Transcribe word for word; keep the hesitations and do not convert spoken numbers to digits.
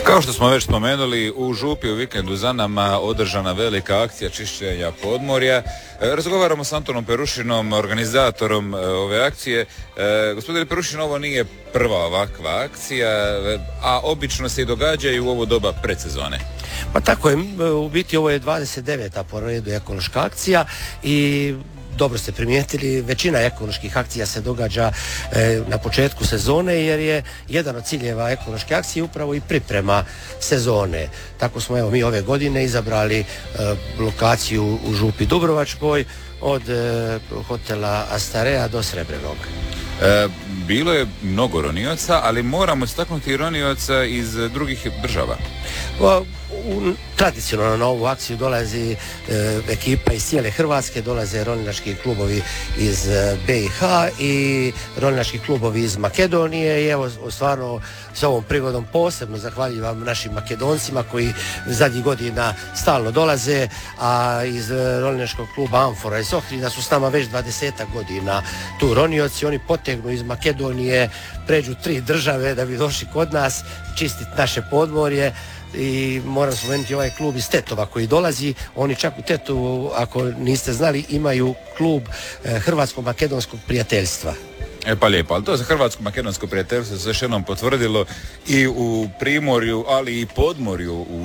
Kao što smo već spomenuli, u Župi u vikendu za nama održana velika akcija čišćenja podmorja. Razgovaramo s Antonom Perušinom, organizatorom ove akcije. Gospodine Perušin, ovo nije prva ovakva akcija, a obično se i događaju u ovo doba predsezone. Pa tako je, u biti ovo je dvadeset deveta po redu ekološka akcija i dobro ste primijetili, većina ekoloških akcija se događa e, na početku sezone, jer je jedan od ciljeva ekološke akcije upravo i priprema sezone. Tako smo evo mi ove godine izabrali e, lokaciju u Župi Dubrovačkoj od e, hotela Astarea do Srebrenog. E, bilo je mnogo ronioca, ali moramo istaknuti ronioca iz drugih država. O, U, tradicionalno na ovu akciju dolazi e, ekipa iz cijele Hrvatske, dolaze ronilački klubovi iz e, B i H i ronilački klubovi iz Makedonije i evo stvarno s ovom prigodom posebno zahvaljujem našim Makedoncima koji zadnjih godina stalno dolaze, a iz e, ronilačkog kluba Amfora iz Ohrida su s nama već dvadesetak godina tu ronioci. Oni potegnu iz Makedonije, pređu tri države da bi došli kod nas čistiti naše podmorje. I moram spomenuti ovaj klub iz Tetova koji dolazi. Oni čak u Tetovu, ako niste znali, imaju klub eh, Hrvatsko-makedonskog prijateljstva. E pa lijepo, ali to za Hrvatsko-makedonsko prijateljstvo se još jednom potvrdilo i u Primorju, ali i Podmorju u